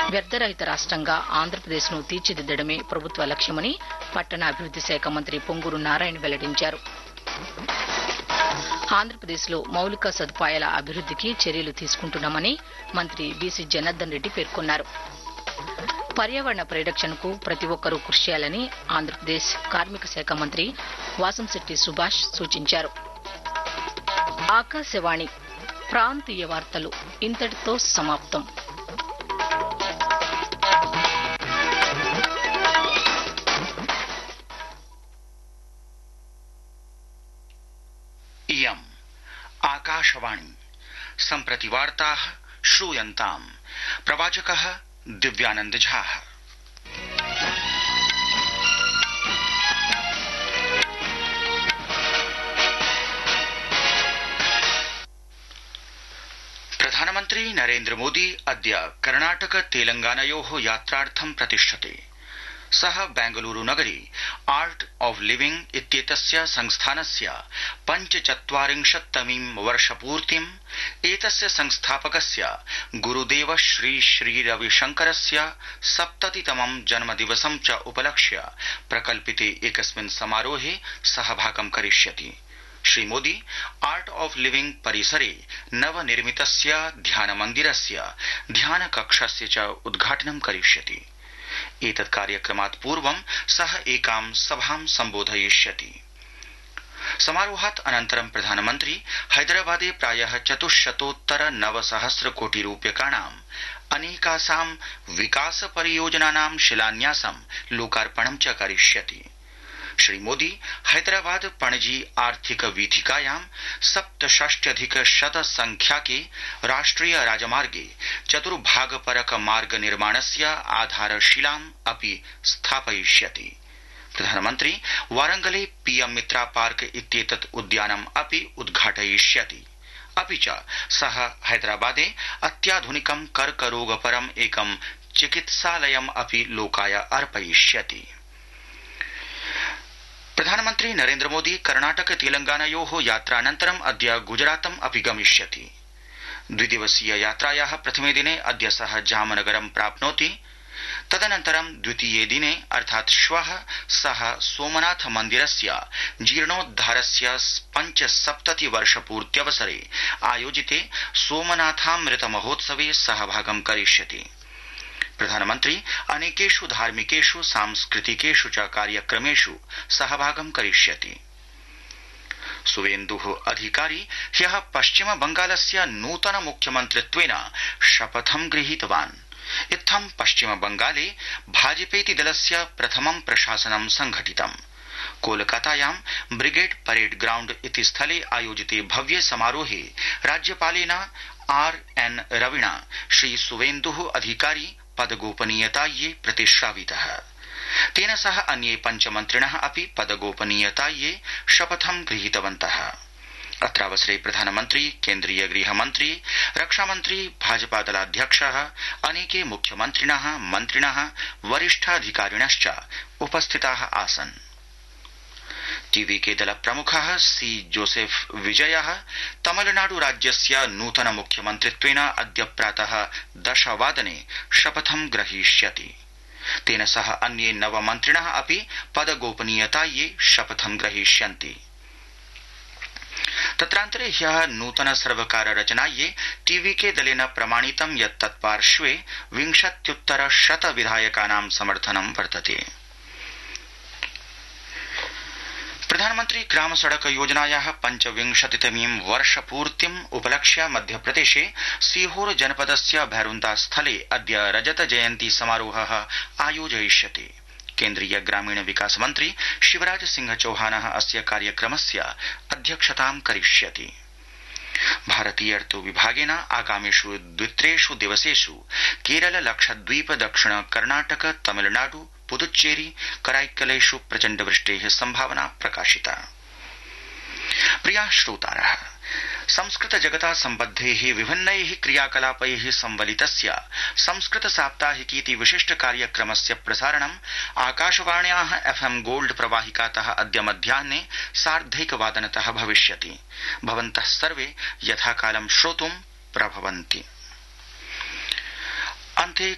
వ్యర్థరహిత రాష్ట్రంగా ఆంధ్రప్రదేశ్ను తీర్చిదిద్దడమే ప్రభుత్వ లక్ష్యమని పట్టణాభివృద్ది శాఖ మంత్రి పొంగూరు నారాయణ వెల్లడించారు. ఆంధ్రప్రదేశ్లో మౌలిక సదుపాయాల అభివృద్దికి చర్యలు తీసుకుంటున్నామని మంత్రి బీసీ జనార్దన్ రెడ్డి పేర్కొన్నారు. పర్యావరణ పరిరక్షణకు ప్రతి ఒక్కరూ కృషి చేయాలని ఆంధ్రప్రదేశ్ కార్మిక శాఖ మంత్రి వాసంశెట్టి సుభాష్ సూచించారు. ఆకాశవాణి ప్రాంతీయ వార్తలు ఇంతటితో సమాప్తం. इयम् आकाशवाणी सम्प्रति वार्ताः श्रूयन्ताम्. प्रवाचकः दिव्यानंद झा. प्रधानमन्त्री नरेन्द्र मोदी अद्य कर्णाटक तेलंगानयोः यात्रार्थं प्रतिष्ठते. सः बेंगलुरु नगरे आर्ट ऑफ लिविंग इत्येतस्य संस्थानस्य 45तमीं वर्षपूर्तिम् एतस्य संस्थापकस्य गुरुदेव श्री श्री रविशंकरस्य 70तमं जन्मदिवसं च उपलक्ष्य प्रकल्पिते एकस्मिन् समारोहे सहभागं करिष्यति. Shri Modi art of living परिसरे नवनिर्मितस्य ध्यानमन्दिरस्य ध्यानकक्षस्य च उद्घाटनं करिष्यति. एतत् कार्यक्रमात् पूर्वं सः एकां सभां सम्बोधयिष्यति. समारोहात् अनन्तरं प्रधानमन्त्री हैदराबादे प्रायः 400-900 कोटि रूप्यकाणाम् अनेकासां विकास परियोजनानां शिलान्यासं लोकार्पणं च करिष्यति. श्री मोदी हैदराबाद पणजी आर्थिक वीथिकायां 67,100 संख्याके राष्ट्रिय राजमार्गे चतुर्भागपरक मार्ग निर्माणस्य आधारशिलाम् अपि स्थापयिष्यति. प्रधानमन्त्री वारंगले पीएम मित्रा पार्क इत्येतत् उद्यानम् अपि उद्घाटयिष्यति. अपि च सः हैदराबादे अत्याधुनिकं कर्करोगपरम् एकं चिकित्सालयम् अपि लोकाय अर्पयिष्यति. प्रधानमन्त्री नरेन्द्र मोदी कर्णाटक तेलंगानयोः यात्रानन्तरम् अद्य गुजरातम् अपि गमिष्यति. द्विदिवसीय यात्रायाः प्रथमे दिने अद्य सः जामनगरं प्राप्नोति. तदनन्तरं द्वितीये दिने अर्थात् श्वः सः सोमनाथ मन्दिरस्य जीर्णोद्धारस्य 75 वर्षपूर्त्यवसरे आयोजिते सोमनाथामृत महोत्सवे सहभागं करिष्यति. प्रधानमन्त्री अनेकेषु धार्मिकेषु सांस्कृतिकेषु च कार्यक्रमेषु सहभागं करिष्यति. सुवेन्दुः अधिकारी ह्यः पश्चिम बंगालस्य नूतन मुख्यमन्त्रित्वेन शपथं गृहीतवान्. इत्थं पश्चिम बंगाले भाजपेति दलस्य प्रथमं प्रशासनं संघटितम्. कोलकातायां ब्रिगेड परेड ग्राउंड इति स्थले आयोजिते भव्ये समारोहे राज्यपालेन आर.एन. रविणा श्री सुवेन्दुः अधिकारी पदगोपनीयतायै प्रतिश्रावितः. तेन सह अन्ये 5 मन्त्रिणः अपि पदगोपनीयतायै शपथं गृहीतवन्तः. अत्रावसरे प्रधानमन्त्री, केन्द्रीय गृहमन्त्री, रक्षामन्त्री, भाजपादलाध्यक्षः, अनेके मुख्यमन्त्रिणः, मन्त्रिणः, वरिष्ठाधिकारिणश्च उपस्थिताः आसन्. टीवीके दल प्रमुखः सी जोसेफ विजयः तमिलनाडु राज्यस्य नूतन मुख्यमन्त्रित्वेन अद्य प्रातः 10 वादने शपथं ग्रहीष्यति. तेन सह अन्ये 9 मन्त्रिणः अपि पदगोपनीयतायै शपथं ग्रहीष्यन्ति. तत्रान्तरे ह्यः नूतन सर्वकार रचनायै टीवीके दलेन प्रमाणितं यत् तत्पार्श्वे 20-100 विधायकानां समर्थनं वर्तते. प्रधानमन्त्री ग्राम सड़क योजनायाः 25तमीं वर्षपूर्तिम् उपलक्ष्य मध्यप्रदेशे सीहोर जनपदस्य भैरुन्दा स्थले अद्य रजत जयन्ती समारोहः आयोजयिष्यते. केन्द्रीय ग्रामीण विकास मन्त्री शिवराज सिंह चौहानः अस्य कार्यक्रमस्य अध्यक्षतां करिष्यति. भारतीय ऋतु विभागेन आगामिषु 2-3 दिवसेषु केरल, लक्षद्वीप, दक्षिण कर्णाटक, तमिलनाडु, पुदुच्चेरी, कराईक्कलेषु प्रचण्ड वृष्टेः संभावना प्रकाशिता. प्रिया श्रोतारः, संस्कृत जगता सम्बद्धैः विभिन्नैः क्रियाकलापैः संवलितस्य संस्कृत साप्ताहिकीति विशिष्ट कार्यक्रमस्य प्रसारणम् आकाशवाण्याः FM गोल्ड प्रवाहिकातः अद्य मध्याह्ने 1:30 भविष्यति. भवन्तः सर्वे यथाकालं श्रोतुं प्रभवन्ति. अन्ते